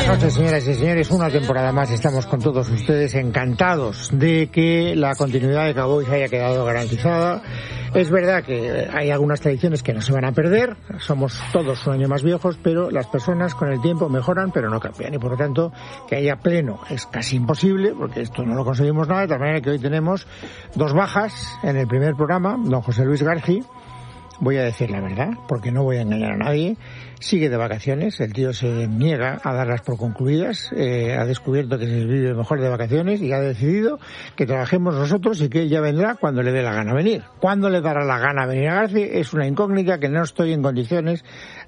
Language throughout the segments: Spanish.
Buenas noches, señoras y señores. Una temporada más estamos con todos ustedes, encantados de que la continuidad de Cowboys haya quedado garantizada. Es verdad que hay algunas tradiciones que no se van a perder, somos todos un año más viejos, pero las personas con el tiempo mejoran, pero no cambian. Y por lo tanto, que haya pleno es casi imposible, porque esto no lo conseguimos nada, de tal manera que hoy tenemos dos bajas en el primer programa. Don José Luis Garci, voy a decir la verdad, porque no voy a engañar a nadie, sigue de vacaciones, el tío se niega a darlas por concluidas, ha descubierto que se vive mejor de vacaciones y ha decidido que trabajemos nosotros y que ella vendrá cuando le dé la gana venir. ¿Cuándo le dará la gana venir a García? Es una incógnita que no estoy en condiciones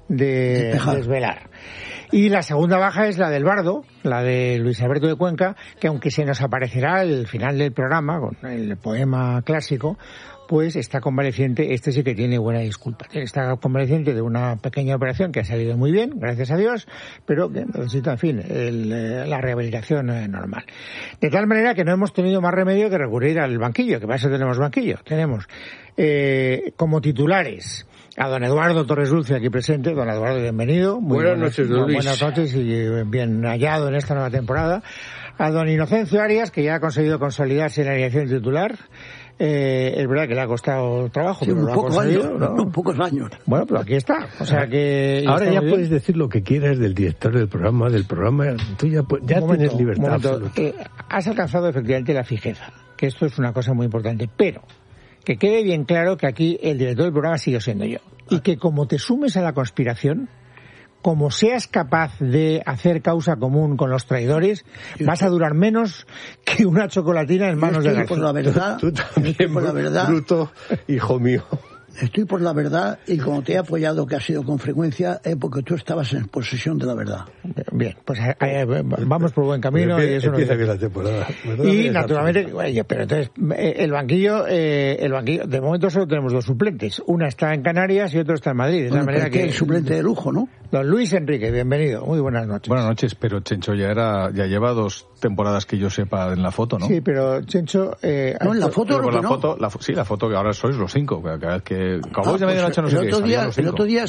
de desvelar. Y la segunda baja es la del Bardo, la de Luis Alberto de Cuenca, que aunque se nos aparecerá al final del programa con el poema clásico, pues está convaleciente. Este sí que tiene buena disculpa. Está convaleciente de una pequeña operación que ha salido muy bien, gracias a Dios, pero que necesita, en fin, la rehabilitación normal. De tal manera que no hemos tenido más remedio que recurrir al banquillo, que para eso tenemos banquillo. Tenemos como titulares a don Eduardo Torres Dulce, aquí presente. Don Eduardo, bienvenido. Buenas noches, don Luis. Buenas noches y bien hallado en esta nueva temporada. A don Inocencio Arias, que ya ha conseguido consolidarse en la alineación titular. Es verdad que le ha costado trabajo, sí, pero lo ha conseguido, ¿no? Pocos años. Bueno, pero aquí está. O sea que ahora ya puedes decir lo que quieras del director del programa, tú ya tienes libertad absoluta. Has alcanzado efectivamente la fijeza, que esto es una cosa muy importante, pero que quede bien claro que aquí el director del programa sigue siendo yo. Y que como te sumes a la conspiración, como seas capaz de hacer causa común con los traidores, vas a durar menos que una chocolatina en manos de García. Por la verdad, tú también, por la verdad, bruto, hijo mío. Estoy por la verdad, y como te he apoyado, que ha sido con frecuencia, es porque tú estabas en posesión de la verdad. Bien, pues vamos por buen camino. Y eso empieza bien la temporada. Y naturalmente, oye, pero entonces, el banquillo, de momento solo tenemos dos suplentes. Una está en Canarias y otro está en Madrid. De tal manera que el suplente de lujo, ¿no? Don Luis Enrique, bienvenido. Muy buenas noches. Buenas noches, pero Chencho ya lleva 2 temporadas que yo sepa en la foto, ¿no? Sí, pero Chencho... no, en la foto la foto que ahora sois los 5. Cada vez que... El otro día